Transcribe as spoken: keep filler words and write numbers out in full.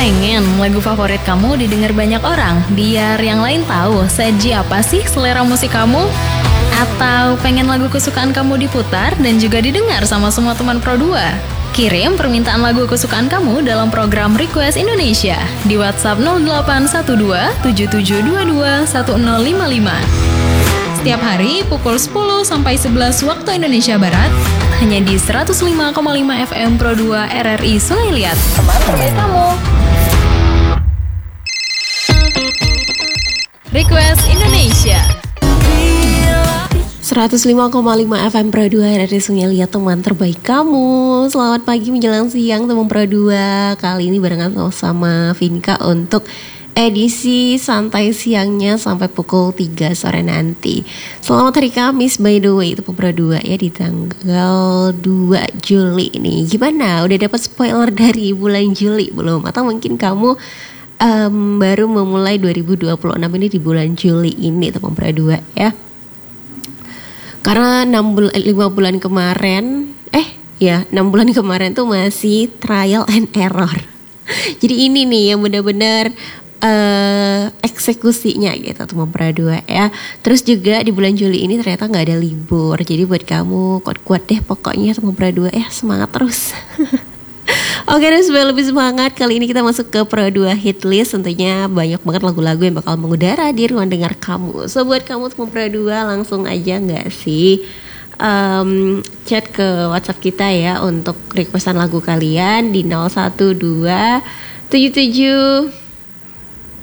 Pengen lagu favorit kamu didengar banyak orang, biar yang lain tahu seji apa sih selera musik kamu? Atau pengen lagu kesukaan kamu diputar dan juga didengar sama semua teman Pro dua? Kirim permintaan lagu kesukaan kamu dalam program Request Indonesia di WhatsApp nol delapan satu dua tujuh tujuh dua dua satu nol lima lima. Setiap hari pukul sepuluh sampai sebelas waktu Indonesia Barat, hanya di seratus lima koma lima F M Pro dua R R I Sungai Liat. Teman terbaik kamu. Request Indonesia seratus lima koma lima F M Pro dua R R I Sungai Liat, teman terbaik kamu. Selamat pagi menjelang siang teman Pro dua. Kali ini barengan sama Vinka untuk edisi santai siangnya sampai pukul tiga sore nanti. Selamat hari Kamis by the way, teman Pro dua ya, di tanggal dua Juli nih. Gimana? Udah dapat spoiler dari bulan Juli belum? Atau mungkin kamu um, baru memulai dua ribu dua puluh enam ini di bulan Juli ini teman Pro dua ya. Karena enam bulan, lima bulan kemarin, eh ya enam bulan kemarin tuh masih trial and error. Jadi ini nih yang benar-benar uh, eksekusinya gitu teman Pro dua ya. Terus juga di bulan Juli ini ternyata nggak ada libur. Jadi buat kamu kuat-kuat deh pokoknya teman Pro dua ya, semangat terus. Oke, dan supaya lebih semangat, kali ini kita masuk ke Pro dua Hit List. Tentunya banyak banget lagu-lagu yang bakal mengudara di ruang dengar kamu. So buat kamu teman Pro dua, langsung aja gak sih um, chat ke WhatsApp kita ya untuk requestan lagu kalian di nol satu dua tujuh tujuh